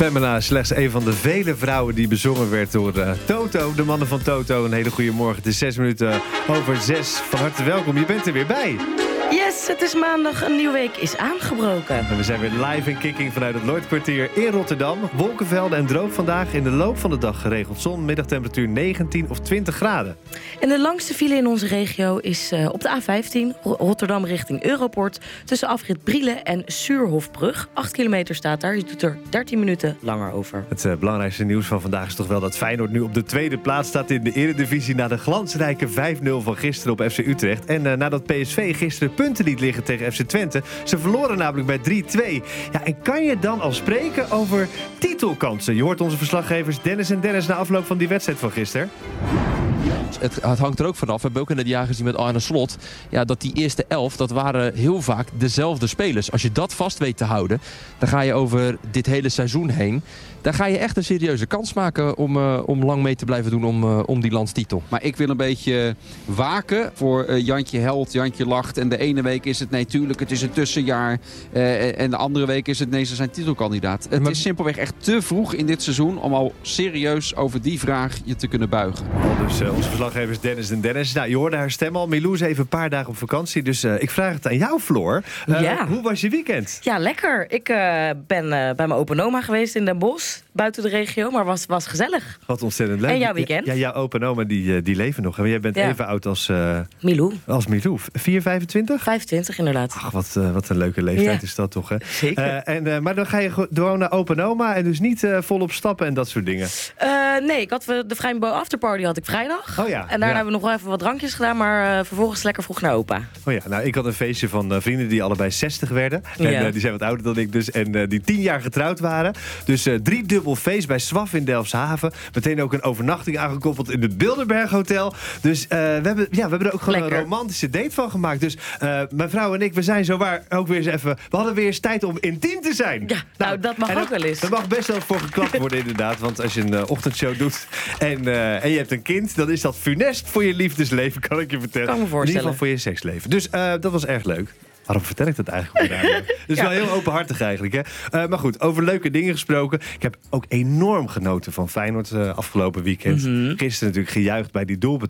Pamela is slechts een van de vele vrouwen die bezongen werd door Toto. De mannen van Toto. Een hele goede morgen. Het is 6 minuten over 6. Van harte welkom. Je bent er weer bij. Yes, het is maandag. Een nieuwe week is aangebroken. En we zijn weer live in kicking vanuit het Lloydkwartier in Rotterdam. Wolkenvelden en droog vandaag. In de loop van de dag geregeld zon. Middagtemperatuur 19 of 20 graden. En de langste file in onze regio is op de A15. Rotterdam richting Europort. Tussen afrit Brielen en Suurhofbrug. 8 kilometer staat daar. Je doet er 13 minuten langer over. Het belangrijkste nieuws van vandaag is toch wel dat Feyenoord nu op de tweede plaats staat in de Eredivisie. Na de glansrijke 5-0 van gisteren op FC Utrecht. En nadat PSV gisteren punten liet liggen tegen FC Twente. Ze verloren namelijk bij 3-2. Ja, en kan je dan al spreken over titelkansen? Je hoort onze verslaggevers Dennis en Dennis na afloop van die wedstrijd van gisteren. Het hangt er ook vanaf. We hebben ook in het jaar gezien met Arne Slot. Ja, dat die eerste 11, dat waren heel vaak dezelfde spelers. Als je dat vast weet te houden, dan ga je over dit hele seizoen heen. Dan ga je echt een serieuze kans maken om lang mee te blijven doen om die landstitel. Maar ik wil een beetje waken voor Jantje Held, Jantje Lacht. En de ene week is het nee, tuurlijk, het is een tussenjaar. En de andere week is het nee, ze zijn titelkandidaat. Het is simpelweg echt te vroeg in dit seizoen om al serieus over die vraag je te kunnen buigen. Dus onze verslaggevers Dennis en Dennis. Nou, je hoorde haar stem al. Milou is even een paar dagen op vakantie. Dus ik vraag het aan jou, Floor. Ja. Hoe was je weekend? Ja, lekker. Ik ben bij mijn opa en oma geweest in Den Bosch. Buiten de regio, maar was gezellig. Wat ontzettend leuk. En jouw weekend? Ja, jouw opa en oma die leven nog. En jij bent even oud als Milou. Als Milou. 4, 25? 25 inderdaad. Ach, wat een leuke leeftijd is dat toch, hè? Zeker. Maar dan ga je gewoon naar opa en oma en dus niet volop stappen en dat soort dingen. Nee, ik had de Vrijbo afterparty had ik vrijdag. Oh ja. En daarna hebben we nog wel even wat drankjes gedaan, maar vervolgens lekker vroeg naar opa. Oh ja, nou ik had een feestje van vrienden die allebei 60 werden. En die zijn wat ouder dan ik dus. En die 10 jaar getrouwd waren. Dus 3-dubbel feest bij Swaf in Delfshaven. Meteen ook een overnachting aangekoppeld in het Bilderberg Hotel. Dus we hebben er ook gewoon een romantische date van gemaakt. Dus mijn vrouw en ik, we zijn zowaar ook weer eens even... We hadden weer eens tijd om intiem te zijn. Ja, nou dat mag ook wel eens. Er mag best wel voor geklapt worden inderdaad. Want als je een ochtendshow doet en je hebt een kind... dan is dat funest voor je liefdesleven, kan ik je vertellen. Kan me voorstellen. In ieder geval voor je seksleven. Dus dat was erg leuk. Waarom vertel ik dat eigenlijk op de radio? Dus wel heel openhartig eigenlijk. Hè? Maar goed, over leuke dingen gesproken. Ik heb ook enorm genoten van Feyenoord afgelopen weekend. Gisteren natuurlijk gejuicht bij die doelpunt